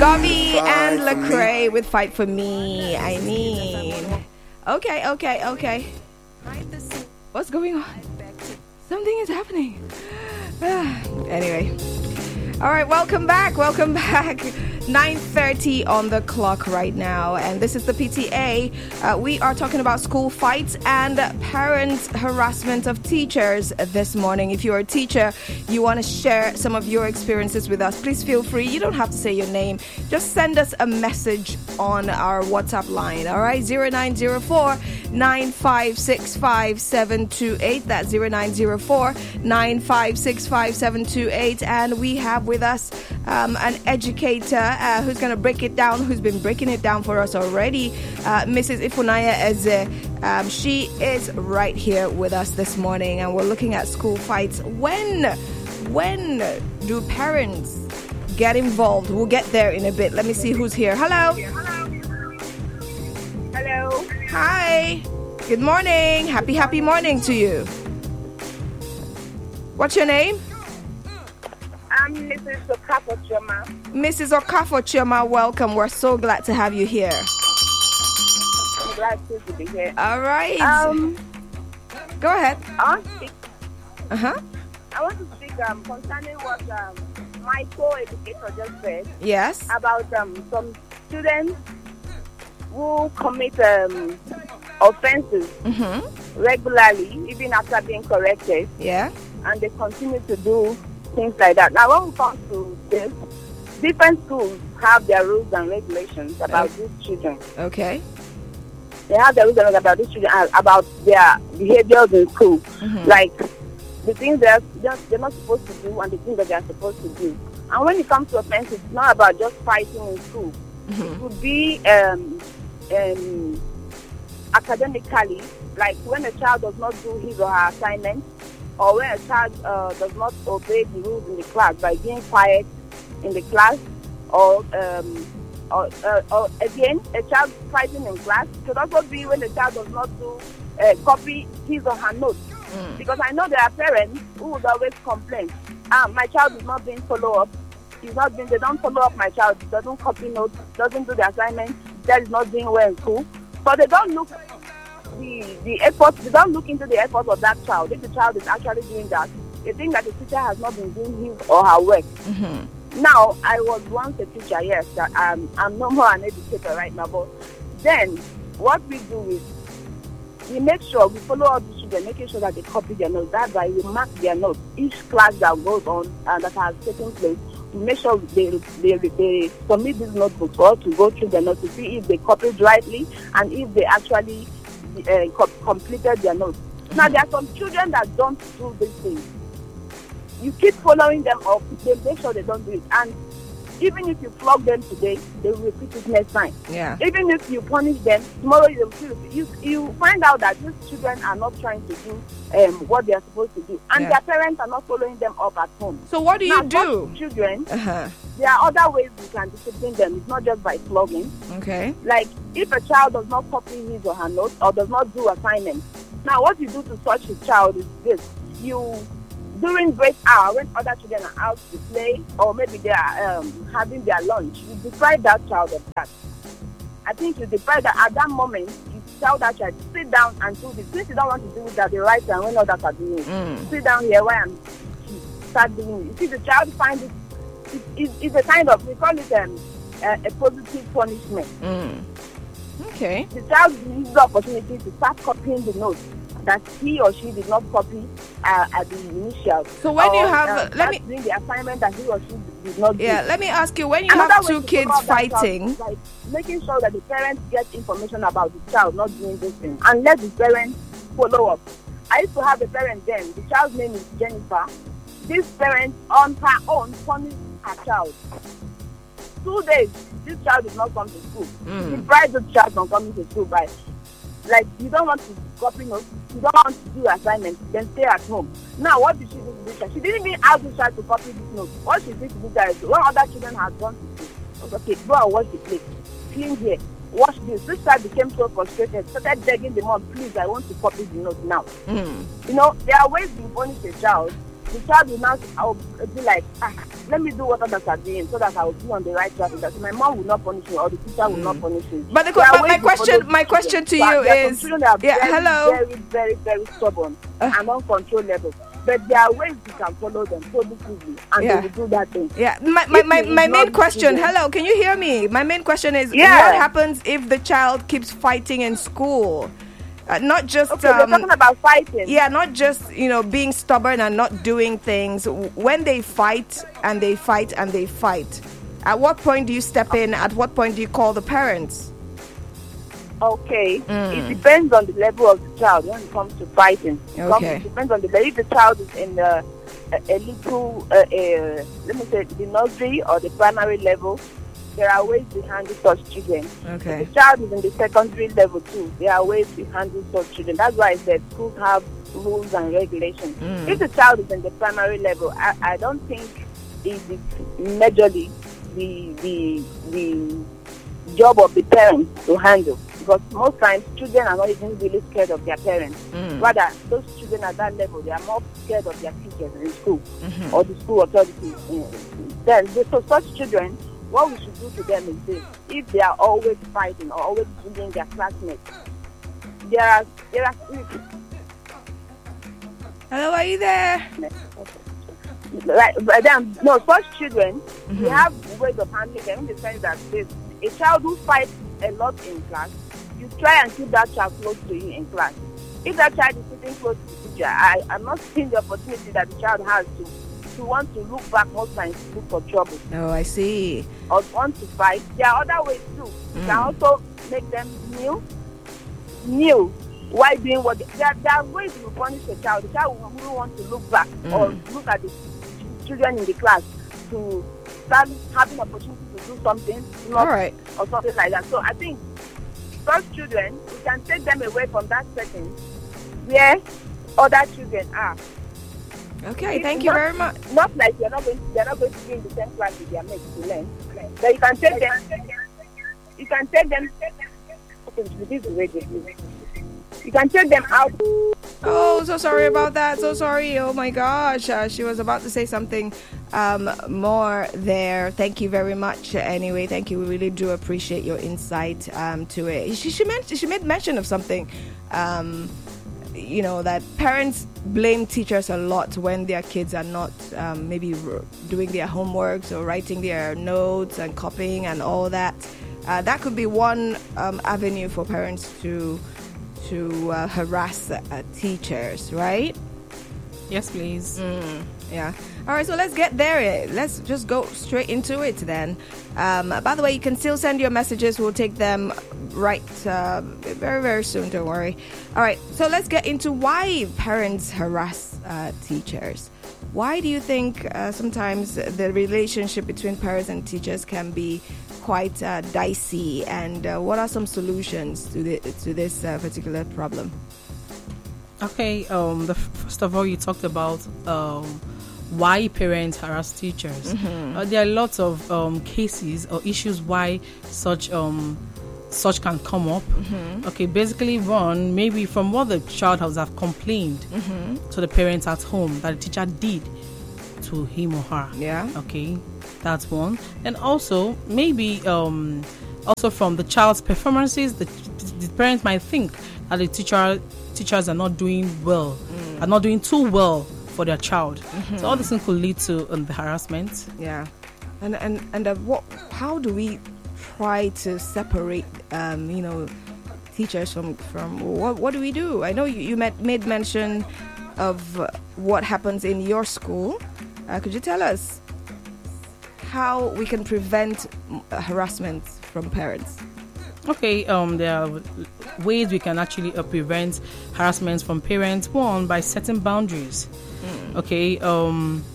Scobby and Lecrae with Fight For Me. I mean, okay. What's going on? Something is happening. Anyway. All right, welcome back. 9:30 on the clock right now, and this is the PTA. We are talking about school fights and parent harassment of teachers this morning. If you're a teacher, you want to share some of your experiences with us, please feel free. You don't have to say your name. Just send us a message on our WhatsApp line, all right? 0904-9565728. That's 0904-9565728. And we have with us an educator who's going to break it down, who's been breaking it down for us already, Mrs. Ifunanya Eze. She is right here with us this morning, and we're looking at school fights. When do parents get involved? We'll get there in a bit. Let me see who's here. Hello. Hi. Good morning. Happy morning to you. What's your name? I'm Mrs. Okafor Chioma. Mrs. Okafor Chioma, welcome. We're so glad to have you here. I'm glad to be here. All right. Go ahead. I want to speak. Uh-huh. I want to speak concerning what my co-educator just said. Yes. About some students who commit offenses regularly, even after being corrected. Yeah. And they continue to do things like that. Now, when we come to this, different schools have their rules and regulations about these children. Okay. They have their rules and regulations about these children, about their behaviors in school. Like the things they're not supposed to do and the things that they're supposed to do. And when it comes to offenses, it's not about just fighting in school. It could be academically, like when a child does not do his or her assignment, or when a child does not obey the rules in the class by being quiet in the class, or again, a child fighting in class. It could also be when a child does not copy his or her notes. Because I know there are parents who would always complain, my child is not being followed up. They don't follow up my child, doesn't copy notes, doesn't do the assignment, that is not doing well in school. But they don't look the effort, they don't look into the effort of that child. If the child is actually doing that, they think that the teacher has not been doing his or her work. Now, I was once a teacher, yes, I'm no more an educator right now, but then what we do is we make sure we follow up the children, making sure that they copy their notes. That's why we mark their notes. Each class that goes on and that has taken place, we make sure they submit these notebooks for us to go through their notes to see if they copied rightly and if they actually completed their notes. Now, there are some children that don't do these things. You keep following them up, they make sure they don't do it. And even if you flog them today, they will repeat it next time. Yeah. Even if you punish them, tomorrow you find out that these children are not trying to do what they are supposed to do. And their parents are not following them up at home. So what do you do? Children, there are other ways we can discipline them. It's not just by flogging. Okay. Like if a child does not copy his or her notes or does not do assignments. Now what you do to such a child is this. During break hour, when other children are out to play, or maybe they are having their lunch, you deprive that child of that. I think you deprive that at that moment, you tell that child, sit down and do this. Since you don't want to do it at the right time when others are doing it, sit down here where I'm start doing it. You see, the child finds it's a kind of, we call it a positive punishment. Okay. The child needs the opportunity to start copying the notes that he or she did not copy at the initial. So when you have, doing the assignment that he or she did not do. Yeah, let me ask you, when you have two kids fighting, like making sure that the parents get information about the child not doing this thing, and let the parents follow up. I used to have a parent then. The child's name is Jennifer. This parent on her own punished her child. 2 days, this child did not come to school. Deprived the child from coming to school by, like, you don't want to copy notes, you don't want to do assignments, then stay at home. Now, what did she do to this child? She didn't even ask the child to copy this note. What she did to this child is, when other children had gone to school, okay, go and wash the plate, clean here, wash this. This child became so frustrated, started begging the mom, please, I want to copy the note now. You know, there are ways to punish a child the child will now be like, let me do what others are doing so that I will be on the right track. Because my mom will not punish me or the teacher will not punish me. But my question to you is, children are hello, very, very, very stubborn and uncontrollable. But there are ways you can follow them positively, and they will do that thing. Yeah, my main question. Hello, can you hear me? My main question is, what happens if the child keeps fighting in school? Not just we're talking about fighting. Yeah, not just being stubborn and not doing things. When they fight and they fight and they fight, at what point do you step in? At what point do you call the parents? Okay, it depends on the level of the child when it comes to fighting. Okay, it depends on the level. If the child is in a little, let me say, the nursery or the primary level, there are ways to handle such children. Okay. If the child is in the secondary level too, there are ways to handle such children. That's why I said schools have rules and regulations. If the child is in the primary level, I don't think it is majorly the job of the parents to handle. Because most times children are not even really scared of their parents. Rather, those children at that level, they are more scared of their teachers in school or the school authorities. Then, so such children, what we should do to them is this: if they are always fighting or always bullying their classmates, there are. Hello, are you there? Such children, we have ways of handling them in the sense that a child who fights a lot in class, you try and keep that child close to you in class. If that child is sitting close to the teacher, I'm not seeing the opportunity that the child has to want to look back most times to look for trouble. Oh, I see. Or want to fight. There are other ways too. You can also make them kneel while doing what there are ways to punish a child. The child will want to look back or look at the children in the class to start having opportunity to do something, or something like that. So I think such children, we can take them away from that setting where other children are. Okay, thank you very much. Not like they're not going to be in the same class with their mates to learn. So you can take them. You can take them. You can take them out. Oh, so sorry about that. So sorry. Oh my gosh. She was about to say something more there. Thank you very much. Anyway, thank you. We really do appreciate your insight to it. She made mention of something. That parents blame teachers a lot when their kids are not maybe doing their homeworks or writing their notes and copying and all that. That could be one avenue for parents to harass teachers, right? Yes, please. Yeah. All right, so let's get there. Let's just go straight into it then. By the way, you can still send your messages. We'll take them right very, very soon. Don't worry. All right, so let's get into why parents harass teachers. Why do you think sometimes the relationship between parents and teachers can be quite dicey? And what are some solutions to this particular problem? Okay. First of all, you talked about why parents harass teachers. There are lots of cases or issues why such can come up. Okay, basically one, maybe from what the child has complained to the parents at home that the teacher did to him or her. Yeah. Okay, that's one. And also maybe also from the child's performances, the parents might think that the teachers are not doing well, are not doing too well for their child. So all this thing could lead to the harassment. Yeah. And how do we try to separate teachers from what do we do? I know you made mention of what happens in your school. Could you tell us how we can prevent harassment from parents? Okay, there are ways we can actually prevent harassment from parents. One, by setting boundaries. Okay,